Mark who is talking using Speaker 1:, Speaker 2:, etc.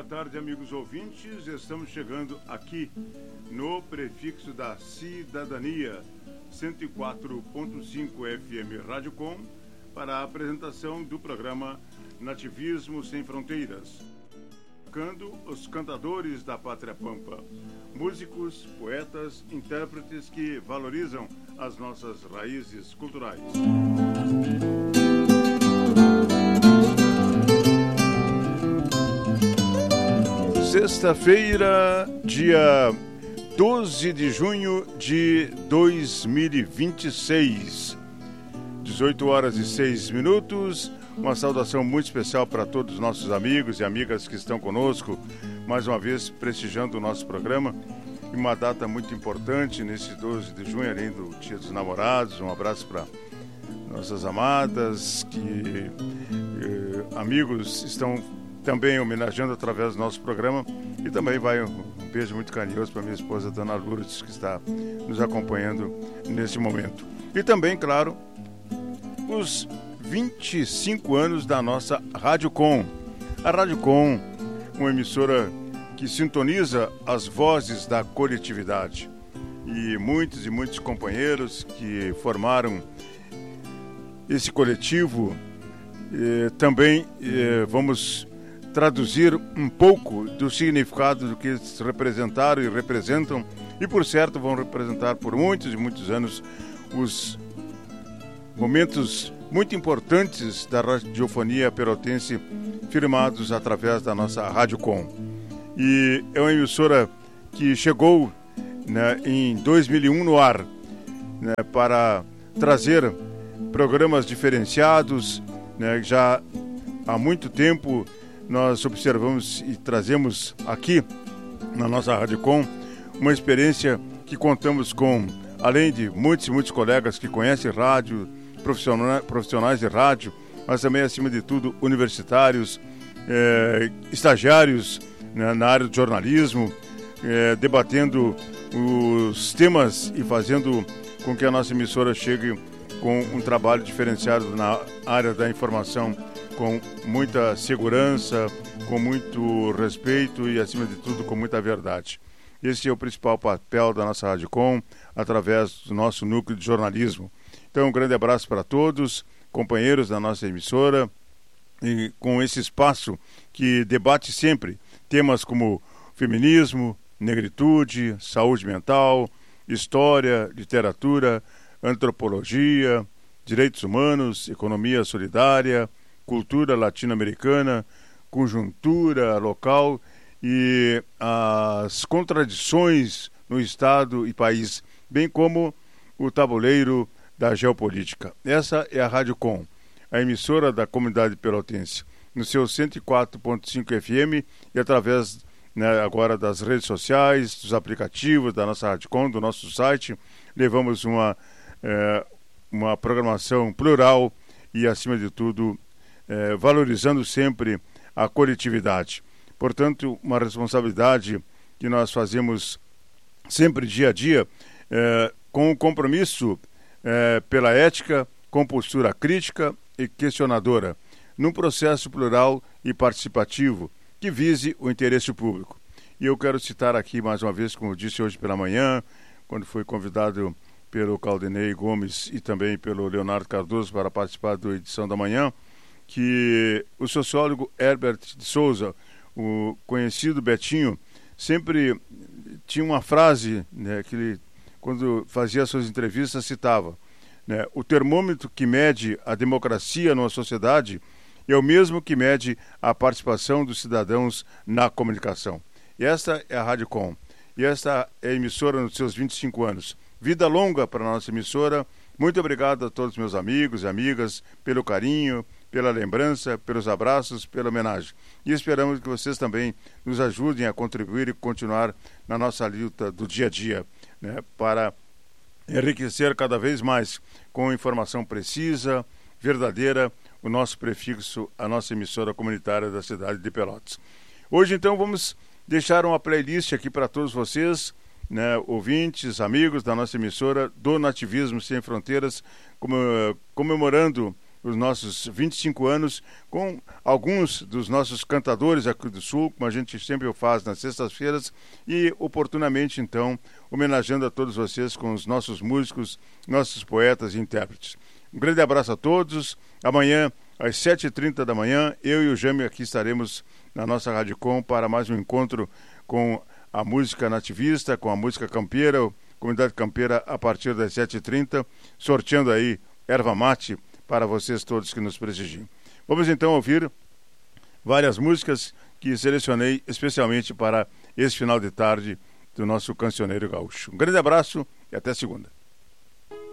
Speaker 1: tarde, amigos ouvintes. Estamos chegando aqui no prefixo da Cidadania, 104.5 FM Rádio Com, para a apresentação do programa Nativismo Sem Fronteiras. Tocando os cantadores da Pátria Pampa, músicos, poetas, intérpretes que valorizam as nossas raízes culturais. Sexta-feira, dia 12 de junho de 2026, 18 horas e 6 minutos. Uma saudação muito especial para todos os nossos amigos e amigas que estão conosco, mais uma vez prestigiando o nosso programa. E uma data muito importante nesse 12 de junho, além do Dia dos Namorados. Um abraço para nossas amadas, que amigos estão também homenageando através do nosso programa. E também vai um beijo muito carinhoso para minha esposa, Dona Lourdes, que está nos acompanhando neste momento. E também, claro, os 25 anos da nossa Rádio Com. A Rádio Com, uma emissora que sintoniza as vozes da coletividade. E muitos companheiros que formaram esse coletivo, também vamos traduzir um pouco do significado do que eles representaram e representam, e por certo vão representar por muitos e muitos anos os momentos muito importantes da radiofonia pelotense, firmados através da nossa Rádio Com. E é uma emissora que chegou, né, em 2001 no ar, né, para trazer programas diferenciados, né. Já há muito tempo nós observamos e trazemos aqui na nossa Rádio Com uma experiência que contamos com, além de muitos colegas que conhecem rádio, profissionais de rádio, mas também, acima de tudo, universitários, estagiários, né, na área do jornalismo, debatendo os temas e fazendo com que a nossa emissora chegue com um trabalho diferenciado na área da informação, com muita segurança, com muito respeito e, acima de tudo, com muita verdade. Esse é o principal papel da nossa Rádio Com, através do nosso núcleo de jornalismo. Então, um grande abraço para todos, companheiros da nossa emissora, e com esse espaço que debate sempre temas como feminismo, negritude, saúde mental, história, literatura, antropologia, direitos humanos, economia solidária, cultura latino-americana, conjuntura local e as contradições no Estado e país, bem como o tabuleiro da geopolítica. Essa é a Rádio Com, a emissora da comunidade pelotense, no seu 104.5 FM e através, né, agora das redes sociais, dos aplicativos da nossa Rádio Com, do nosso site, levamos uma programação plural e, acima de tudo, valorizando sempre a coletividade. Portanto, uma responsabilidade que nós fazemos sempre dia a dia, com o compromisso pela ética, com postura crítica e questionadora, num processo plural e participativo que vise o interesse público. E eu quero citar aqui mais uma vez, como eu disse hoje pela manhã, quando fui convidado pelo Caldenei Gomes e também pelo Leonardo Cardoso para participar da edição da manhã, que o sociólogo Herbert de Souza, o conhecido Betinho, sempre tinha uma frase, né, que ele, quando fazia suas entrevistas, citava, né: o termômetro que mede a democracia numa sociedade é o mesmo que mede a participação dos cidadãos na comunicação. E esta é a Rádio Com. E esta é a emissora nos seus 25 anos. Vida longa para a nossa emissora. Muito obrigado a todos meus amigos e amigas pelo carinho, pela lembrança, pelos abraços, pela homenagem. E esperamos que vocês também nos ajudem a contribuir e continuar na nossa luta do dia a dia, né, para enriquecer cada vez mais com informação precisa, verdadeira, o nosso prefixo, a nossa emissora comunitária da cidade de Pelotas. Hoje, então, vamos deixar uma playlist aqui para todos vocês, né, ouvintes, amigos da nossa emissora do Nativismo Sem Fronteiras, comemorando os nossos 25 anos com alguns dos nossos cantadores aqui do Sul, como a gente sempre o faz nas sextas-feiras, e oportunamente, então, homenageando a todos vocês com os nossos músicos, nossos poetas e intérpretes. Um grande abraço a todos. Amanhã, às 7h30 da manhã, eu e o Jame aqui estaremos na nossa Rádio Com para mais um encontro com a música nativista, com a música campeira, Comunidade Campeira, a partir das 7h30, sorteando aí erva mate para vocês todos que nos prestigiam. Vamos então ouvir várias músicas que selecionei especialmente para esse final de tarde do nosso Cancioneiro Gaúcho. Um grande abraço e até segunda.